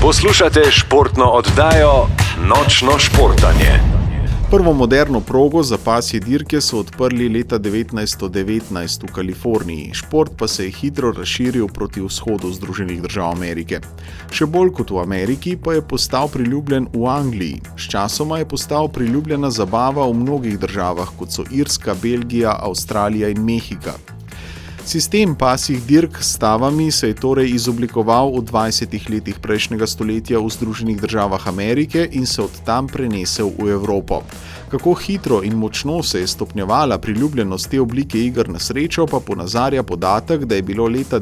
Poslušate športno oddajo Nočno športanje. Prvo moderno progo za pasje dirke so odprli leta 1919 v Kaliforniji. Šport pa se je hitro razširil proti vzhodu Združenih držav Amerike. Še bolj kot v Ameriki pa je postal priljubljen v Angliji. Sčasoma je postal priljubljena zabava v mnogih državah, kot so Irska, Belgija, Avstralija in Mehika. Sistem pasjih dirk s stavami se je torej izoblikoval v 20 letih prejšnjega stoletja v Združenih državah Amerike in se od tam prenesel v Evropo. Kako hitro in močno se je stopnjevala priljubljenost te oblike iger na srečo, pa ponazarja podatek, da je bilo leta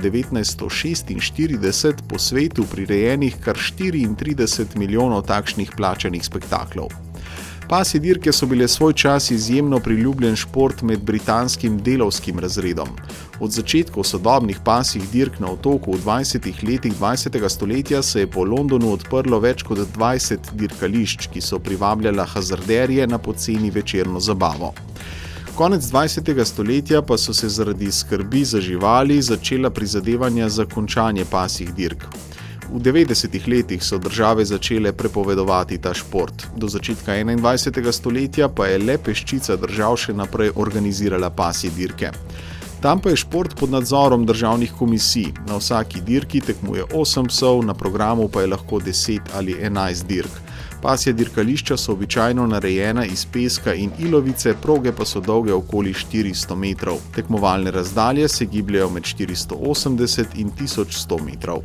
1946 po svetu prirejenih kar 34 milijonov takšnih plačanih spektaklov. Pasje dirke so bile svoj čas izjemno priljubljen šport med britanskim delavskim razredom. Od začetkov sodobnih pasjih dirk na otoku v 20 letih 20. stoletja se je po Londonu odprlo več kot 20 dirkališč, ki so privabljala hazarderje na poceni večerno zabavo. Konec 20. stoletja pa so se zaradi skrbi za živali začela prizadevanja za končanje pasjih dirk. V 90. letih so države začele prepovedovati ta šport. Do začetka 21. stoletja pa je le peščica držav še naprej organizirala pasje dirke. Tam pa je šport pod nadzorom državnih komisij. Na vsaki dirki tekmuje 8 psov, na programu pa je lahko 10 ali 11 dirk. Pasja dirkališča so običajno narejena iz peska in ilovice, proge pa so dolge okoli 400 metrov. Tekmovalne razdalje se gibljajo med 480 in 1100 metrov.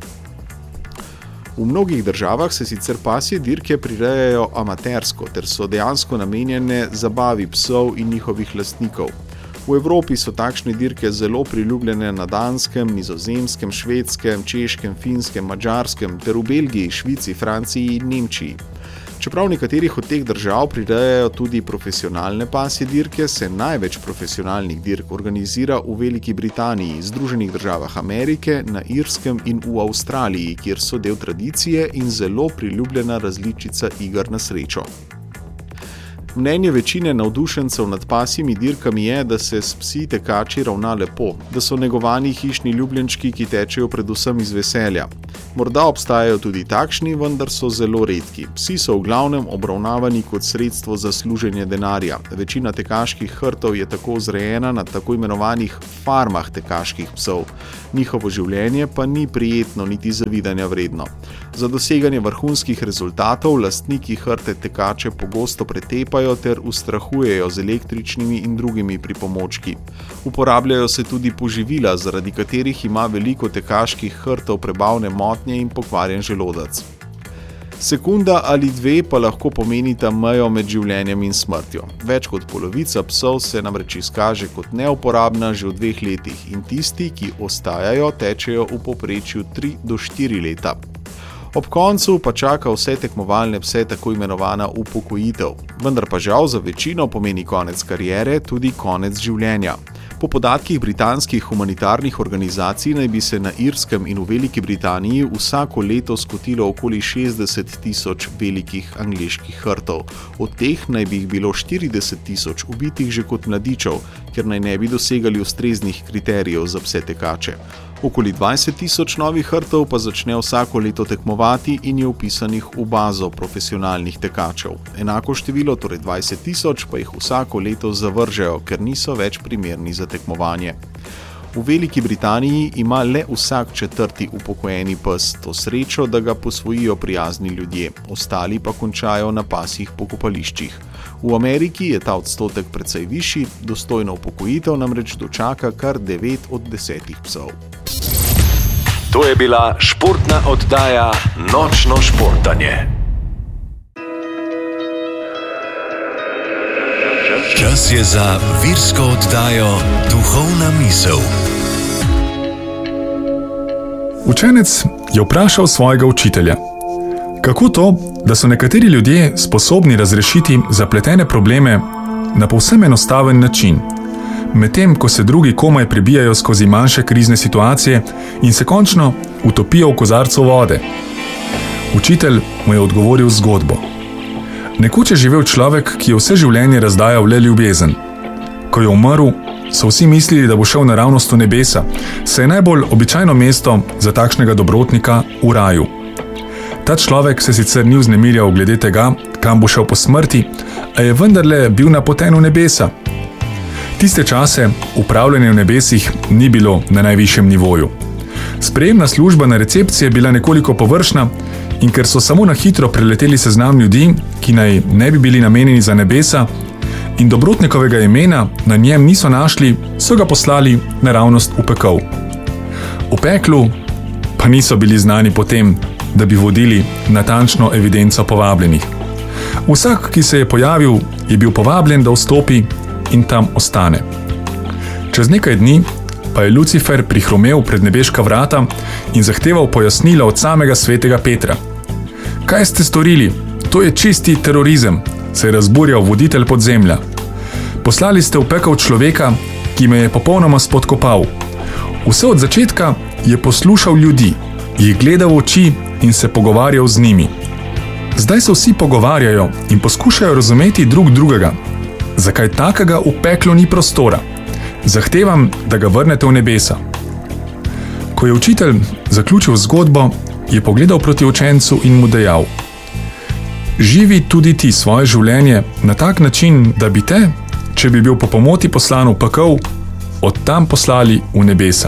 V mnogih državah se sicer pasje dirke prirejajo amatersko, ter so dejansko namenjene zabavi psov in njihovih lastnikov. V Evropi so takšne dirke zelo priljubljene na Danskem, Nizozemskem, Švedskem, Češkem, Finskem, Madžarskem ter v Belgiji, Švici, Franciji in Nemčiji. Čeprav nekaterih od teh držav prirejajo tudi profesionalne pasje dirke, se največ profesionalnih dirk organizira v Veliki Britaniji, Združenih državah Amerike, na Irskem in v Avstraliji, kjer so del tradicije in zelo priljubljena različica iger na srečo. Mnenje večine navdušencev nad pasjimi dirkami je, da se s psi tekači ravna lepo, da so negovani hišni ljubljenčki, ki tečejo predvsem iz veselja. Morda obstajajo tudi takšni, vendar so zelo redki. Psi so v glavnem obravnavani kot sredstvo za služenje denarja. Večina tekaških hrtov je tako vzrejena na tako imenovanih farmah tekaških psov. Njihovo življenje pa ni prijetno niti zavidanja vredno. Za doseganje vrhunskih rezultatov lastniki hrte tekače pogosto pretepajo ter ustrahujejo z električnimi in drugimi pripomočki. Uporabljajo se tudi poživila, zaradi katerih ima veliko tekaških hrtov prebavne motnje in pokvarjen želodec. Sekunda ali dve pa lahko pomenita mejo med življenjem in smrtjo. Več kot polovica psov se namreč izkaže kot neuporabna že v 2 letih in tisti, ki ostajajo, tečejo v povprečju 3 do 4 leta. Ob koncu pa čaka vse tekmovalne pse tako imenovana upokojitev, vendar pa žal za večino pomeni konec kariere tudi konec življenja. Po podatkih britanskih humanitarnih organizacij naj bi se na Irskem in v Veliki Britaniji vsako leto skotilo okoli 60 tisoč velikih angleških hrtov. Od teh naj bi jih bilo 40 tisoč ubitih že kot mladičev, ker naj ne bi dosegali ustreznih kriterijev za pse tekače. Okoli 20 tisoč novih hrtov pa začne vsako leto tekmovati in je vpisanih v bazo profesionalnih tekačev. Enako število, torej 20 tisoč, pa jih vsako leto zavržejo, ker niso več primerni za tekmovanje. V Veliki Britaniji ima le vsak 4. upokojeni pes to srečo, da ga posvojijo prijazni ljudje, ostali pa končajo na pasjih pokopališčih. V Ameriki je ta odstotek precej višji, dostojno upokojitev namreč dočaka kar 9 od 10 psov. To je bila športna oddaja Nočno športanje. Čas je za virsko oddajo Duhovna misel. Učenec je vprašal svojega učitelja: kako to, da so nekateri ljudje sposobni razrešiti zapletene probleme na povsem enostaven način, medtem ko se drugi komaj prebijajo skozi manjše krizne situacije in se končno utopijo v kozarcu vode? Učitelj mu je odgovoril zgodbo. Nekoč je živel človek, ki je vse življenje razdajal le ljubezen. Ko je umrl, so vsi mislili, da bo šel naravnost v nebesa, saj je najbolj običajno mesto za takšnega dobrotnika v raju. Ta človek se sicer ni vznemirjal glede tega, kam bo šel po smrti, a je vendarle bil napoten v nebesa. Tiste čase upravljanje v nebesih ni bilo na najvišjem nivoju. Sprejemna služba na recepciji je bila nekoliko površna in ker so samo na hitro preleteli seznam ljudi, ki naj ne bi bili namenjeni za nebesa, in dobrotnikovega imena na njem niso našli, so ga poslali naravnost v pekel. V peklu pa niso bili znani potem, da bi vodili natančno evidenco povabljenih. Vsak, ki se je pojavil, je bil povabljen, da vstopi in tam ostane. Čez nekaj dni pa je Lucifer prihromel pred nebeška vrata in zahteval pojasnila od samega svetega Petra. Kaj ste storili? To je čisti terorizem, se je razburjal voditelj podzemlja. Poslali ste v pekel človeka, ki me je popolnoma spodkopal. Vse od začetka je poslušal ljudi, jih gledal v oči in se pogovarjal z njimi. Zdaj se vsi pogovarjajo in poskušajo razumeti drug drugega. Zakaj takega v peklu ni prostora? Zahtevam, da ga vrnete v nebesa. Ko je učitelj zaključil zgodbo, je pogledal proti učencu in mu dejal: Živi tudi ti svoje življenje na tak način, da bi te, če bi bil po pomoti poslan v pekel, od tam poslali v nebesa.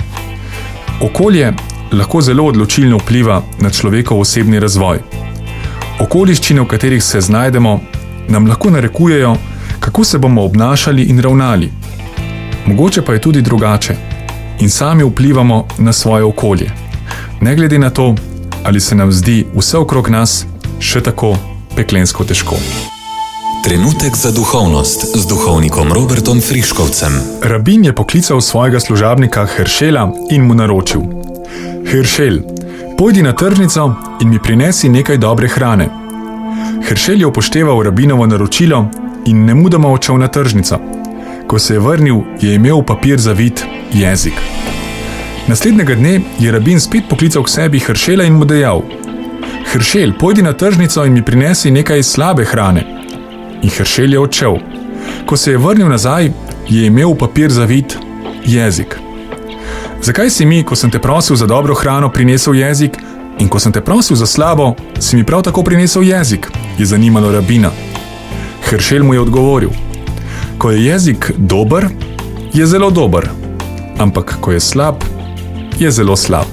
Okolje lahko zelo odločilno vpliva na človekov osebni razvoj. Okoliščine, v katerih se znajdemo, nam lahko narekujejo, kako se bomo obnašali in ravnali. Mogoče pa je tudi drugače in sami vplivamo na svoje okolje. Ne glede na to, ali se nam zdi vse okrog nas še tako peklensko težko. Trenutek za duhovnost z duhovnikom Robertom Friškovcem. Rabin je poklical svojega služabnika Heršela in mu naročil: Heršel, pojdi na tržnico in mi prinesi nekaj dobre hrane. Heršel je upošteval rabinovo naročilo in nemudoma odšel na tržnico. Ko se je vrnil, je imel v papir zavit jezik. Naslednjega dne je rabin spet poklical k sebi Heršela in mu dejal: Heršel, pojdi na tržnico in mi prinesi nekaj slabe hrane. In Heršel je odšel. Ko se je vrnil nazaj, je imel v papir zavit jezik. Zakaj si mi, ko sem te prosil za dobro hrano, prinesel jezik, in ko sem te prosil za slabo, si mi prav tako prinesel jezik? Je zanimalo rabina. Heršel mu je odgovoril: Ko je jezik dober, je zelo dober, ampak ko je slab, je zelo slab.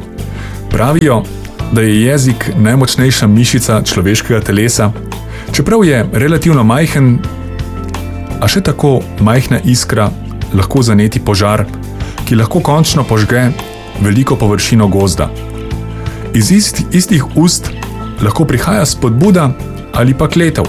Pravijo, da je jezik najmočnejša mišica človeškega telesa, čeprav je relativno majhen, a še tako majhna iskra lahko zaneti požar, ki lahko končno požge veliko površino gozda. Iz istih ust lahko prihaja spodbuda ali pa kletev.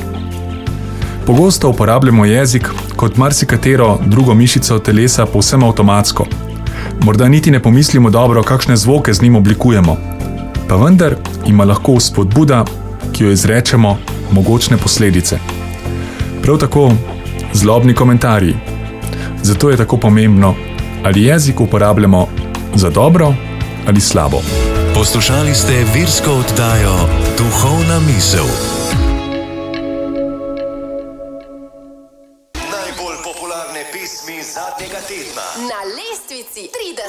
Pogosto uporabljamo jezik kot marsikatero drugo mišico telesa povsem avtomatsko. Morda niti ne pomislimo dobro, kakšne zvoke z njim oblikujemo. Pa vendar ima lahko spodbuda, ki jo izrečemo, mogočne posledice. Prav tako zlobni komentarji. Zato je tako pomembno, ali jezik uporabljamo za dobro ali slabo. Poslušali ste virsko oddajo Duhovna misel. Najbolj popularne pesmi zadnjega tedna. Na lestvici 30.